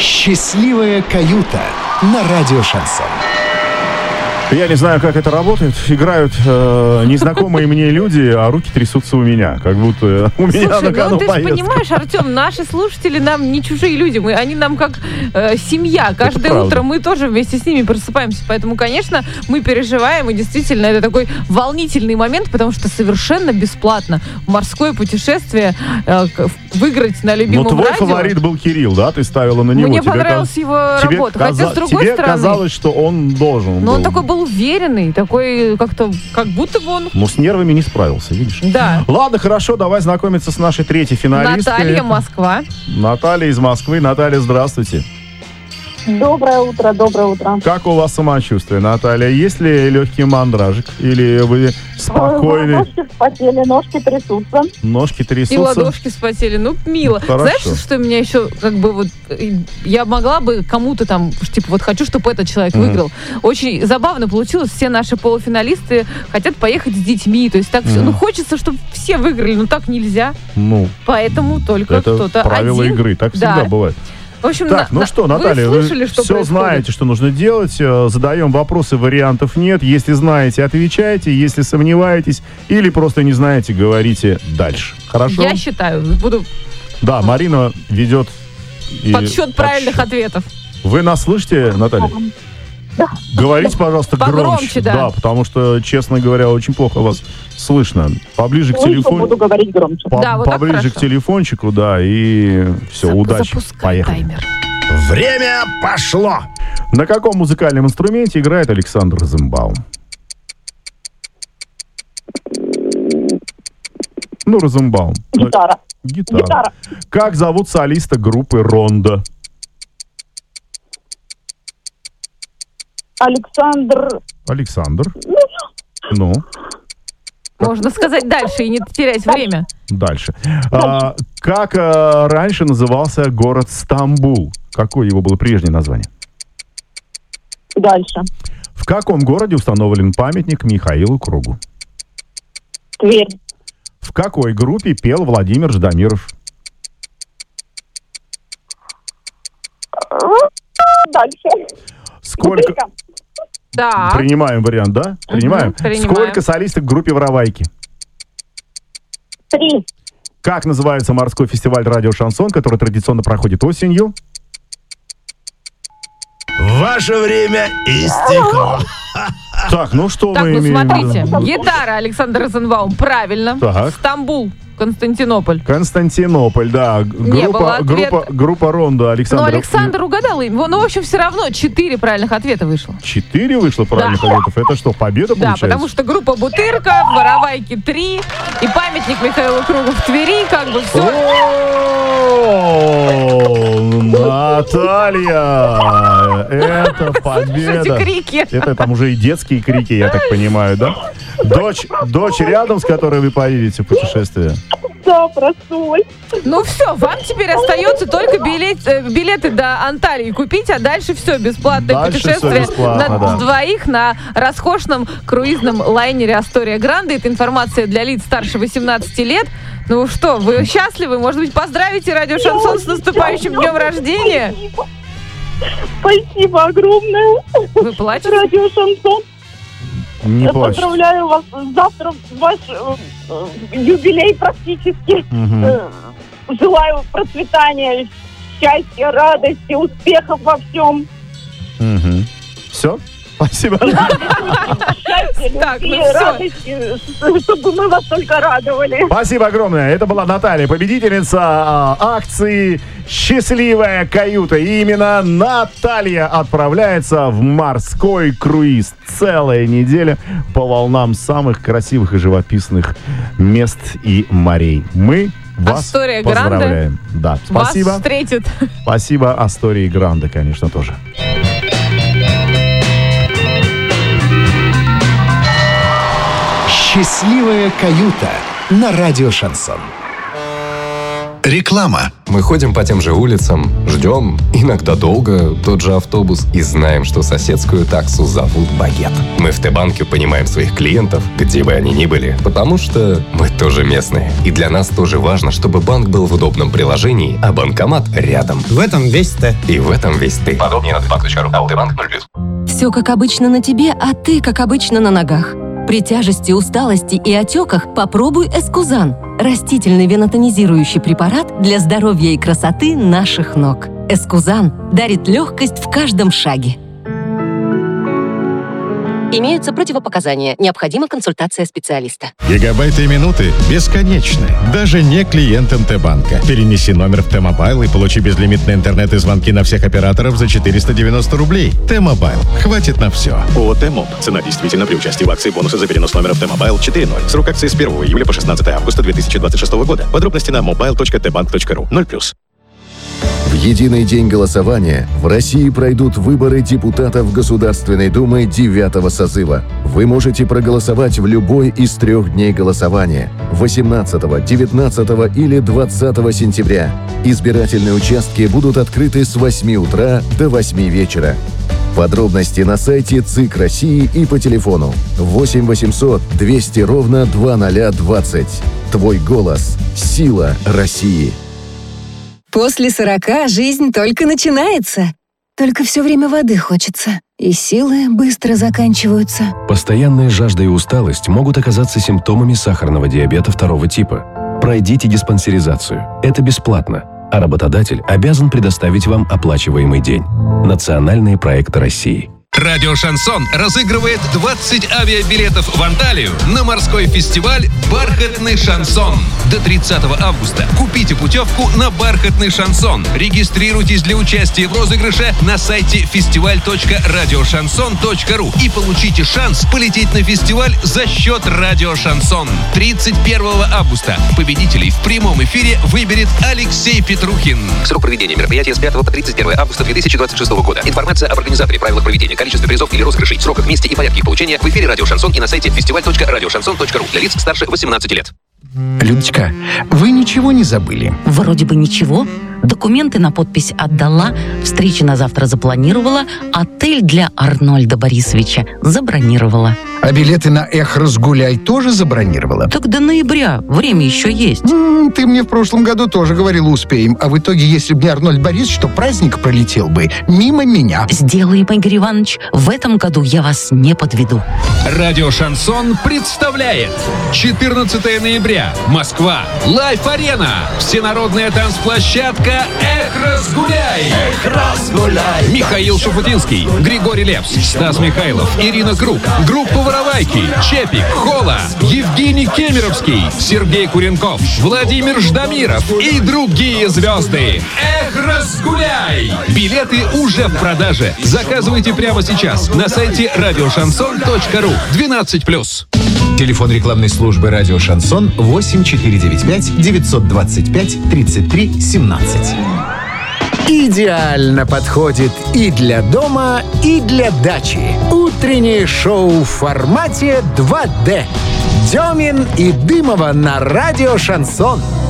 Счастливая каюта на радио «Шансон». Я не знаю, как это работает. Играют незнакомые мне люди, а руки трясутся у меня. Как будто у меня на кону ты же понимаешь, Артем, наши слушатели нам не чужие люди. Они нам как семья. Каждое утро мы тоже вместе с ними просыпаемся. Поэтому, конечно, мы переживаем. И действительно, это такой волнительный момент, потому что совершенно бесплатно в морское путешествие выиграть на любимом радио. Но твой фаворит был Кирилл, да? Ты ставила на него. Мне понравилась его работа. Хотя, с другой стороны... Тебе казалось, что он должен был. Но он такой был уверенный, такой как-то, как будто бы он... Ну, с нервами не справился, видишь? Да. Ладно, хорошо, давай знакомиться с нашей третьей финалисткой. Наталья, Москва. Наталья из Москвы. Наталья, здравствуйте. Доброе утро, доброе утро. Как у вас самочувствие, Наталья? Есть ли легкий мандражик? Или вы спокойны? Ножки вспотели, ножки трясутся. Ножки трясутся. И ладошки вспотели. Ну, мило. Знаешь, что меня еще, как бы, вот, я могла бы кому-то там, типа, вот хочу, чтобы этот человек выиграл. Очень забавно получилось. Все наши полуфиналисты хотят поехать с детьми. То есть так все. Ну, хочется, чтобы все выиграли, но так нельзя. Ну, поэтому только кто-то один. Это правила игры, так всегда бывает. В общем, так, ну что, Наталья, вы слышали, что все происходит? знаете, что нужно делать. Задаем вопросы, вариантов нет. Если знаете, отвечайте. Если сомневаетесь или просто не знаете, говорите дальше. Хорошо? Я считаю, буду... Да, Марина ведет... Подсчет правильных ответов. Вы нас слышите, Наталья? Да. Говорите, пожалуйста, громче. Да, потому что, честно говоря, очень плохо вас слышно. Поближе к телефону. Буду говорить громче. Поближе к телефончику, да, и все, удачи. Поехали. Таймер. Время пошло! На каком музыкальном инструменте играет Александр Розенбаум? Ну, Розенбаум. Гитара. Гитара. Как зовут солиста группы «Рондо»? Александр. Ну? Можно сказать дальше и не терять время. Дальше. Как раньше назывался город Стамбул? Какое его было прежнее название? Дальше. В каком городе установлен памятник Михаилу Кругу? Тверь. В какой группе пел Владимир Ждамиров? Дальше. Сколько... Да. Принимаем вариант, да? Принимаем. Принимаем. Сколько солисток в группе «Воровайки»? 3. Как называется морской фестиваль «Радио Шансон», который традиционно проходит осенью? Ваше время истекло. Так, ну что Так, мы ну имеем? смотрите. Гитара Александр Розенбаум. Правильно. Так. Стамбул. Константинополь. Константинополь, да. Группа «Рондо». Но Александр угадал им. Ну, в общем, все равно 4 правильных ответа вышло. 4 вышло правильных ответов? Это что, победа получается? Да, потому что группа «Бутырка», «Воровайки» 3 и памятник Михаилу Кругу в Твери, как бы все. Наталья! Это победа. Слушайте крики. Это там уже и детские крики, я так понимаю, да? Дочь рядом, с которой вы поедете в путешествие? Да, проснулась. Ну все, вам теперь остается только билеты до Анталии купить, а дальше все, бесплатное путешествие на двоих на роскошном круизном лайнере «Астория Гранде». Это информация для лиц старше 18 лет. Ну что, вы счастливы? Может быть, поздравите Радио Шансон с наступающим днем рождения? Спасибо огромное. Вы плачете? Радио Шансон. Не плачьте. Поздравляю вас. Завтра ваш юбилей практически. Желаю процветания, счастья, радости, успехов во всем. Все? Спасибо. Счастья, любви, радости, чтобы мы вас только радовали. Спасибо огромное. Это была Наталья, победительница акции «Счастливая каюта». И именно Наталья отправляется в морской круиз. Целая неделя по волнам самых красивых и живописных мест и морей. Мы вас Астория поздравляем. Гранде. Да, спасибо. Вас встретит. Спасибо Астории Гранде, конечно, тоже. Счастливая каюта на радио Шансон. Реклама. Мы ходим по тем же улицам, ждем, иногда долго, тот же автобус, и знаем, что соседскую таксу зовут Багет. Мы в Т-банке понимаем своих клиентов, где бы они ни были, потому что мы тоже местные. И для нас тоже важно, чтобы банк был в удобном приложении, а банкомат рядом. В этом весь Т. И в этом весь ты. Подробнее на tbank.ru. АО Т-банк 0+. Все как обычно на тебе, а ты как обычно на ногах. При тяжести, усталости и отеках попробуй Эскузан. Растительный венотонизирующий препарат для здоровья и красоты наших ног. Эскузан дарит легкость в каждом шаге. Имеются противопоказания. Необходима консультация специалиста. Гигабайты и минуты бесконечны. Даже не клиентам Т-банка. Перенеси номер в Т-мобайл и получи безлимитный интернет и звонки на всех операторов за 490 рублей. Т-мобайл. Хватит на все. ООО «Т-моб». Цена действительно при участии в акции бонусы за перенос номера в Т-мобайл 4.0. Срок акции с 1 июля по 16 августа 2026 года. Подробности на mobile.tbank.ru. 0+. В единый день голосования в России пройдут выборы депутатов Государственной Думы 9-го созыва. Вы можете проголосовать в любой из 3 дней голосования – 18, 19 или 20 сентября. Избирательные участки будут открыты с 8 утра до 8 вечера. Подробности на сайте ЦИК России и по телефону 8 800 200 ровно 2020. Твой голос – сила России. После 40 жизнь только начинается. Только все время воды хочется. И силы быстро заканчиваются. Постоянная жажда и усталость могут оказаться симптомами сахарного диабета 2 типа. Пройдите диспансеризацию. Это бесплатно. А работодатель обязан предоставить вам оплачиваемый день. Национальные проекты России. Радио «Шансон» разыгрывает 20 авиабилетов в Анталию на морской фестиваль «Бархатный шансон». До 30 августа купите путевку на «Бархатный шансон». Регистрируйтесь для участия в розыгрыше на сайте festival.radioshanson.ru и получите шанс полететь на фестиваль за счет «Радио Шансон». 31 августа победителей в прямом эфире выберет Алексей Петрухин. Срок проведения мероприятия с 5 по 31 августа 2026 года. Информация об организаторе, правилах проведения, количестве призов или розыгрышей, сроках, месте и порядке их получения в эфире «Радио Шансон» и на сайте festival.radioshanson.ru для лиц старше 18 лет. Людочка, вы ничего не забыли? Вроде бы ничего. Документы на подпись отдала, встречи на завтра запланировала, отель для Арнольда Борисовича забронировала. А билеты на «Эх, разгуляй» тоже забронировала? Так до ноября, время еще есть. Ты мне в прошлом году тоже говорила «успеем», а в итоге, если бы не Арнольд Борисович, то праздник пролетел бы мимо меня. Сделаем, Игорь Иванович, в этом году я вас не подведу. Радио «Шансон» представляет 14 ноября. Москва. Лайф-арена. Всенародная танцплощадка «Эх, разгуляй». Эх, разгуляй. Михаил Шуфутинский, Григорий Лепс, Стас Михайлов, Ирина Круг, группа «Воровайки», Чепик, Хола, Евгений Кемеровский, Сергей Куренков, Владимир Ждамиров и другие звезды. Эх, разгуляй. Билеты уже в продаже. Заказывайте прямо сейчас на сайте radioshanson.ru. 12+. Телефон рекламной службы «Радио Шансон» 8495 925 33 17. Идеально подходит и для дома, и для дачи. Утреннее шоу в формате 2D. Демин и Дымова на «Радио Шансон».